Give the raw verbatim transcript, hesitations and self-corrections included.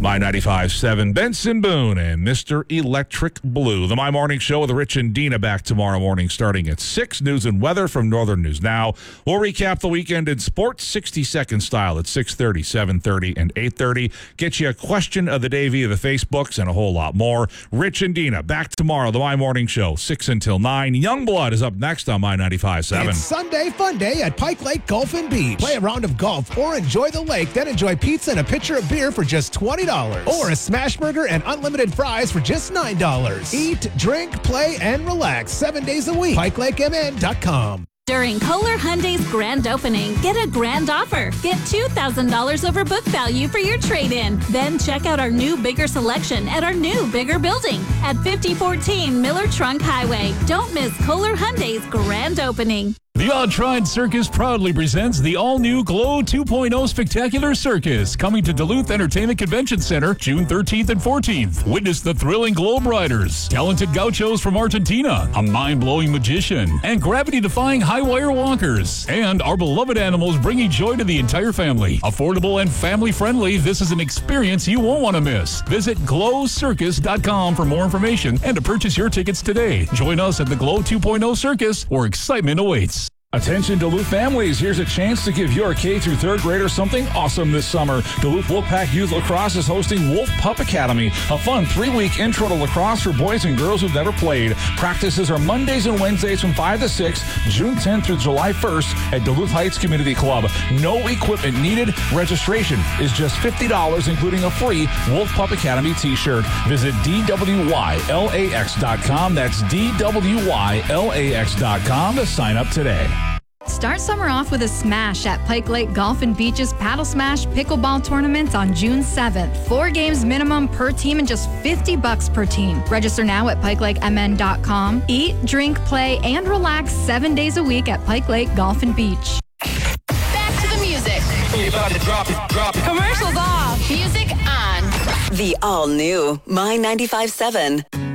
My ninety-five point seven, Benson Boone and Mister Electric Blue. The My Morning Show with Rich and Dina back tomorrow morning starting at six. News and weather from Northern News Now. We'll recap the weekend in sports sixty-second style at six thirty, seven thirty, and eight thirty. Get you a question of the day via the Facebooks and a whole lot more. Rich and Dina back tomorrow. The My Morning Show, six until nine. Youngblood is up next on My ninety-five point seven. It's Sunday Fun Day at Pike Lake Golf and Beach. Play a round of golf or enjoy the lake, then enjoy pizza and a pitcher of beer for just twenty dollars. Or a smash burger and unlimited fries for just nine dollars. Eat, drink, play, and relax seven days a week. Pike Lake M N dot com. During Kohler Hyundai's grand opening, get a grand offer. Get two thousand dollars over book value for your trade-in. Then check out our new bigger selection at our new bigger building at fifty fourteen Miller Trunk Highway. Don't miss Kohler Hyundai's grand opening. The Odd-Tried Circus proudly presents the all-new Glow two point oh Spectacular Circus, coming to Duluth Entertainment Convention Center June thirteenth and fourteenth. Witness the thrilling Globe Riders, talented gauchos from Argentina, a mind-blowing magician, and gravity-defying high-wire walkers. And our beloved animals bringing joy to the entire family. Affordable and family-friendly, this is an experience you won't want to miss. Visit glow circus dot com for more information and to purchase your tickets today. Join us at the Glow two point oh Circus, where excitement awaits. Attention Duluth families, here's a chance to give your K through third grader something awesome this summer. Duluth Wolfpack Youth Lacrosse is hosting Wolf Pup Academy, a fun three-week intro to lacrosse for boys and girls who've never played. Practices are Mondays and Wednesdays from five to six, June tenth through July first at Duluth Heights Community Club. No equipment needed. Registration is just fifty dollars, including a free Wolf Pup Academy t-shirt. Visit D W Y L A X dot com. That's D W Y L A X dot com to sign up today. Start summer off with a smash at Pike Lake Golf and Beach's Paddle Smash Pickleball Tournament on June seventh. Four games minimum per team and just fifty bucks per team. Register now at pike lake M N dot com. Eat, drink, play, and relax seven days a week at Pike Lake Golf and Beach. Back to the music. You're about to drop it, drop it. Commercials off. Music on. The all-new My ninety-five point seven.